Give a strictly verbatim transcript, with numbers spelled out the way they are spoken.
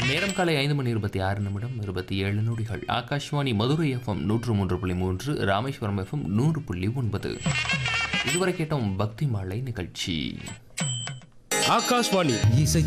நேரம் காலை ஐந்து மணி இருபத்தி ஆறு நிமிடம் இருபத்தி ஏழு நொடிகள். ஆகாஷ்வாணி மதுரை எஃப்எம் நூற்று மூன்று புள்ளி மூன்று, ராமேஸ்வரம் எஃப்எம் நூறு புள்ளி ஒன்பது. இதுவரை கேட்டோம் பக்தி மாலை நிகழ்ச்சி. ஆகாஷ்வாணி இசை